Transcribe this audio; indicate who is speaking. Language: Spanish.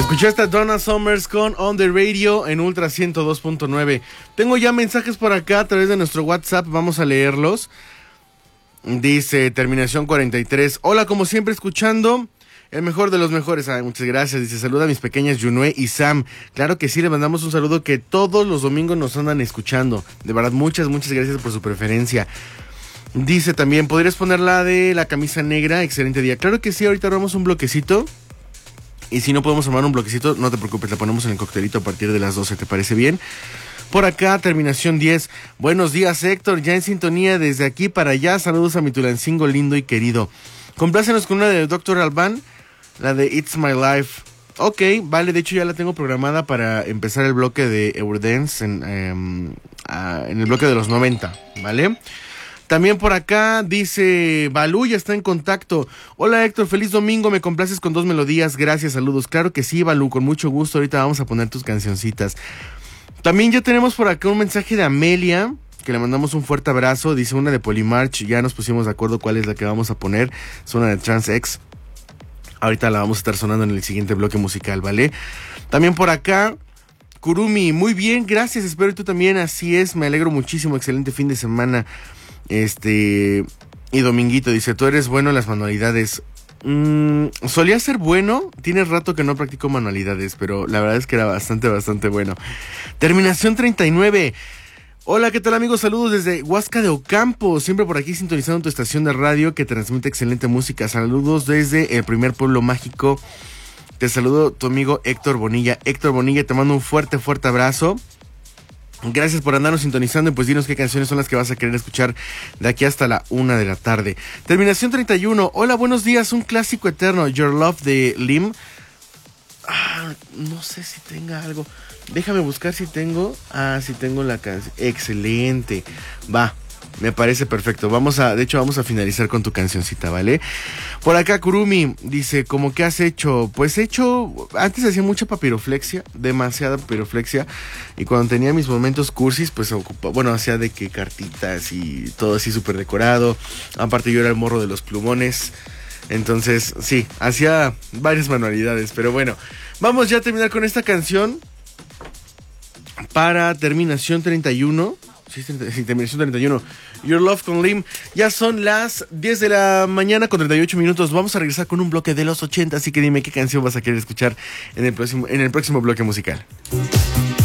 Speaker 1: Escuchaste a Donna Summers con On The Radio en Ultra 102.9. Tengo ya mensajes por acá a través de nuestro WhatsApp, vamos a leerlos. Dice terminación 43. Hola, como siempre escuchando el mejor de los mejores. Ay, muchas gracias. Dice, saluda a mis pequeñas Yunue y Sam. Claro que sí, le mandamos un saludo que todos los domingos nos andan escuchando. De verdad, muchas gracias por su preferencia. Dice también, ¿podrías poner la de la camisa negra? Excelente día. Claro que sí, ahorita armamos un bloquecito. Y si no podemos armar un bloquecito, no te preocupes, la ponemos en el coctelito a partir de las 12, ¿te parece bien? Por acá, terminación 10. Buenos días, Héctor, ya en sintonía desde aquí para allá. Saludos a mi Tulancingo lindo y querido. Complácenos con una de Dr. Alban, la de It's My Life. Ok, vale, de hecho ya la tengo programada para empezar el bloque de Eurodance en el bloque de los 90, ¿vale? También por acá dice, Balú ya está en contacto. Hola Héctor, feliz domingo, me complaces con 2 melodías, gracias, saludos. Claro que sí, Balú, con mucho gusto, ahorita vamos a poner tus cancioncitas. También ya tenemos por acá un mensaje de Amelia, que le mandamos un fuerte abrazo. Dice una de Polymarch, ya nos pusimos de acuerdo cuál es la que vamos a poner. Es una de Trans-X. Ahorita la vamos a estar sonando en el siguiente bloque musical, ¿vale? También por acá, Kurumi, muy bien, gracias, espero que tú también, así es, me alegro muchísimo, excelente fin de semana. Y Dominguito dice, tú eres bueno en las manualidades. Solía ser bueno, tiene rato que no practico manualidades, pero la verdad es que era bastante bueno. Terminación 39. Hola, ¿qué tal amigos? Saludos desde Huasca de Ocampo, siempre por aquí sintonizando tu estación de radio que transmite excelente música. Saludos desde el primer pueblo mágico. Te saludo tu amigo Héctor Bonilla. Héctor Bonilla, te mando un fuerte abrazo. Gracias por andarnos sintonizando y pues dinos qué canciones son las que vas a querer escuchar de aquí hasta la 1 de la tarde. Terminación 31. Hola, buenos días. Un clásico eterno, Your Love de Lim. No sé si tenga algo. Déjame buscar si tengo. Sí tengo la canción. Excelente. Va. Me parece perfecto. De hecho, vamos a finalizar con tu cancioncita, ¿vale? Por acá, Kurumi dice, ¿cómo que has hecho? Pues antes hacía mucha papiroflexia, demasiada papiroflexia. Y cuando tenía mis momentos cursis, pues hacía de que cartitas y todo así súper decorado. Aparte, yo era el morro de los plumones. Entonces, sí, hacía varias manualidades. Pero bueno, vamos ya a terminar con esta canción. Para terminación 31. Sí, terminación 31. Your Love con Lim. Ya son las 10 de la mañana con 38 minutos. Vamos a regresar con un bloque de los 80. Así que dime qué canción vas a querer escuchar en el próximo bloque musical.